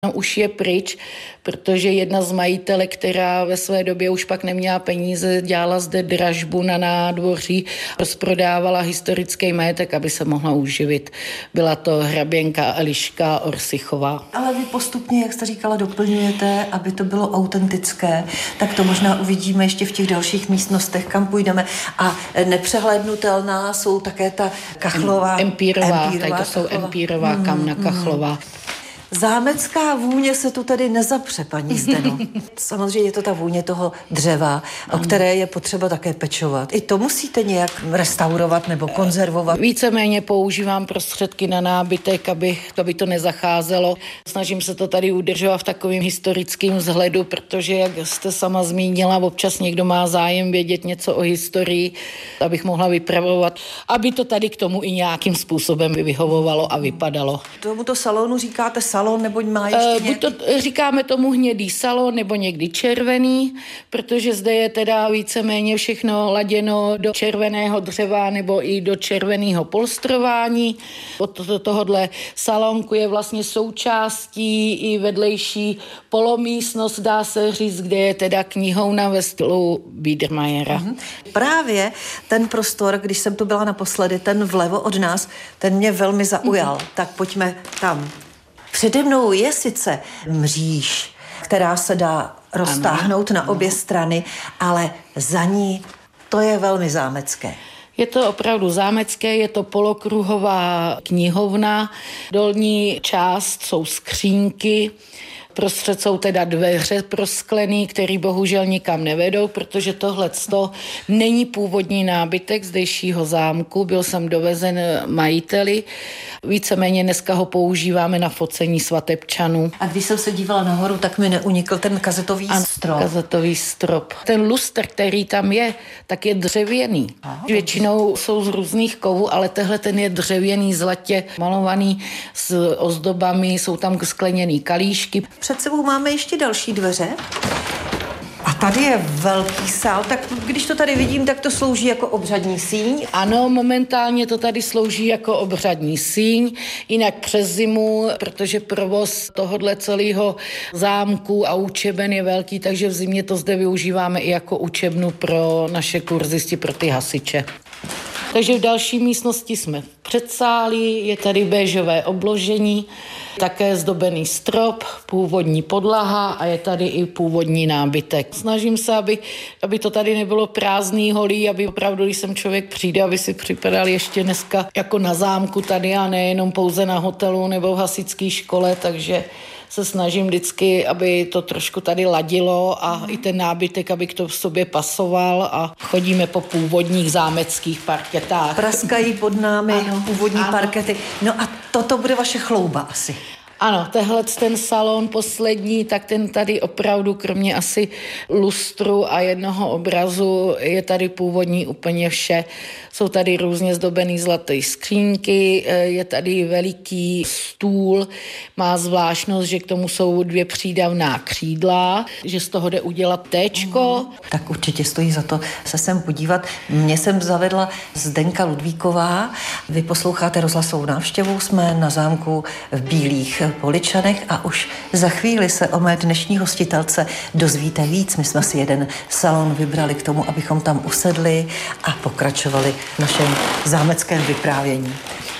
No, už je pryč, protože jedna z majitelek, která ve své době už pak neměla peníze, dělala zde dražbu na nádvoří, rozprodávala historický majetek, aby se mohla uživit. Byla to hraběnka Eliška Orsichová. Ale vy postupně, jak jste říkala, doplňujete, aby to bylo autentické, tak to možná uvidíme ještě v těch dalších místnostech, kam půjdeme. A nepřehlédnutelná jsou také ta kachlová. Empírová, tady to jsou empírová kamna kachlová. Zámecká vůně se tu tady nezapře, paní Zdeno. Samozřejmě je to ta vůně toho dřeva, o které je potřeba také pečovat. I to musíte nějak restaurovat nebo konzervovat. Víceméně používám prostředky na nábytek, aby to nezacházelo. Snažím se to tady udržovat v takovém historickém vzhledu, protože, jak jste sama zmínila, občas někdo má zájem vědět něco o historii, abych mohla vypravovat, aby to tady k tomu i nějakým způsobem vyhovovalo a vypadalo. Tomuto salonu říkáte salon, nebo má ještě nějaký... Říkáme tomu hnědý salon, nebo někdy červený, protože zde je teda víceméně všechno laděno do červeného dřeva nebo i do červeného polstrování. Od tohohle salonku je vlastně součástí i vedlejší polomístnost, dá se říct, kde je teda knihovna ve stylu Biedermeiera. Právě ten prostor, když jsem tu byla naposledy, ten vlevo od nás, ten mě velmi zaujal. Tak pojďme tam. Přede mnou je sice mříž, která se dá roztáhnout na obě strany, ale za ní to je velmi zámecké. Je to opravdu zámecké, je to polokruhová knihovna, dolní část jsou skřínky, prostřed jsou teda dveře prosklený, který bohužel nikam nevedou, protože tohleto není původní nábytek zdejšího zámku, byl jsem dovezen majiteli, víceméně dneska ho používáme na focení svatebčanů. A když jsem se dívala nahoru, tak mi neunikl ten kazetový strop. Kazetový strop. Ten lustr, který tam je, tak je dřevěný. Většinou jsou z různých kovů, ale tehle ten je dřevěný, zlatě malovaný s ozdobami, jsou tam skleněný kalíšky. Před sebou máme ještě další dveře. A tady je velký sál, tak když to tady vidím, tak to slouží jako obřadní síň. Ano, momentálně to tady slouží jako obřadní síň, jinak přes zimu, protože provoz tohodle celého zámku a učeben je velký, takže v zimě to zde využíváme i jako učebnu pro naše kurzisti, pro ty hasiče. Takže v další místnosti jsme v předsálí, je tady béžové obložení, také zdobený strop, původní podlaha a je tady i původní nábytek. Snažím se, aby to tady nebylo prázdný, holý, aby opravdu, když sem člověk přijde, aby si připadal ještě dneska jako na zámku tady a nejenom pouze na hotelu nebo v hasičské škole, takže se snažím vždycky, aby to trošku tady ladilo a i ten nábytek, aby k to v sobě pasoval a chodíme po původních zámeckých parketách. Praskají pod námi původní parkety. No a toto bude vaše chlouba asi. Ano, ten salon poslední, tak ten tady opravdu kromě asi lustru a jednoho obrazu je tady původní úplně vše. Jsou tady různě zdobený zlaté skřínky, je tady veliký stůl, má zvláštnost, že k tomu jsou 2 přídavná křídla, že z toho jde udělat téčko. Tak určitě stojí za to se sem podívat. Mě jsem zavedla Zdenka Ludvíková. Vy posloucháte rozhlasovou návštěvu, jsme na zámku v Bílých Poličanech a už za chvíli se o mé dnešní hostitelce dozvíte víc. My jsme si jeden salon vybrali k tomu, abychom tam usedli a pokračovali v našem zámeckém vyprávění.